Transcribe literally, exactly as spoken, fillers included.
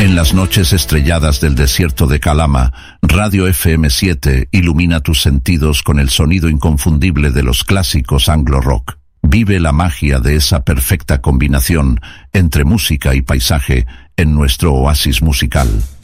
En las noches estrelladas del desierto de Calama, Radio F M siete ilumina tus sentidos con el sonido inconfundible de los clásicos anglo-rock. Vive la magia de esa perfecta combinación entre música y paisaje en nuestro oasis musical.